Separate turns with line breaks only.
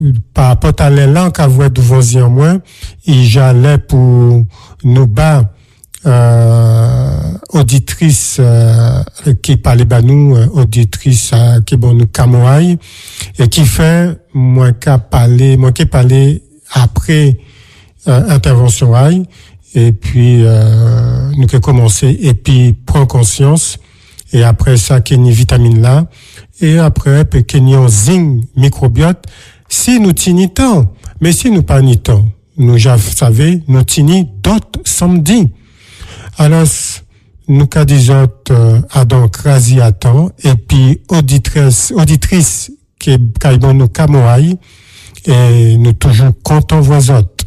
par rapport à l'élan qu'a voix de voisin moins, et j'allais pour nous bas, auditrice, qui parlait bah nous, auditrice, qui bon nous camoaille, et qui fait, moi qui parler après, intervention aille, et puis, nous qui commencer, et puis, prendre conscience, et après ça, qu'il y a une vitamine là, et après, puis qu'il y a un zinc microbiote, si nous tini temps, mais si nous pas ni temps, nous, savez, nous tini d'autres samedi. Alors, nous, qu'a disons, à donc, crasi à temps, et puis, auditrice, qui est, nous camoaille, et nous toujours comptons voix autres.